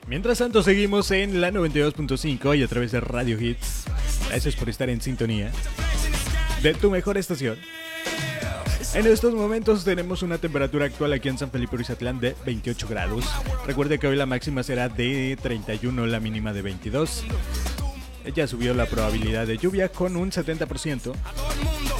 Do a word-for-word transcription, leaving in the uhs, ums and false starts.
Mientras tanto, seguimos en la noventa y dos punto cinco y a través de Radio Hits. Gracias por estar en sintonía de tu mejor estación. En estos momentos tenemos una temperatura actual aquí en San Felipe Urizatlán de veintiocho grados. Recuerde que hoy la máxima será de treinta y uno, la mínima de veintidós. Ya subió la probabilidad de lluvia con un setenta por ciento.